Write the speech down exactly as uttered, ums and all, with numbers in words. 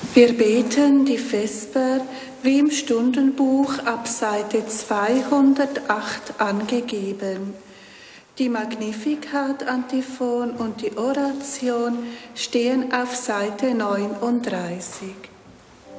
Wir beten die Vesper wie im Stundenbuch ab Seite zweihundertacht angegeben. Die Magnificat, Antiphon und die Oration stehen auf Seite neununddreißig.